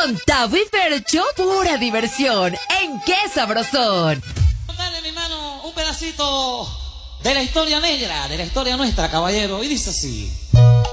Con Tavo y Fercho, pura diversión. ¿En qué sabrosón? Dale, mi hermano, un pedacito de la historia negra, de la historia nuestra, caballero. Y dice así.